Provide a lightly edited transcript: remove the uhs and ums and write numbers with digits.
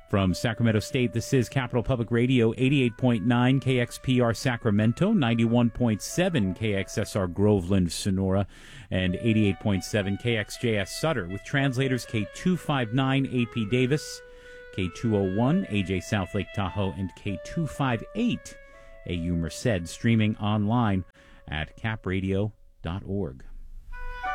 From Sacramento State, this is Capital Public Radio, 88.9 KXPR Sacramento, 91.7 KXSR Groveland, Sonora, and 88.7 KXJS Sutter, with translators K259 AP Davis, K201 AJ South Lake Tahoe, and K258 AU Merced, streaming online at capradio.org.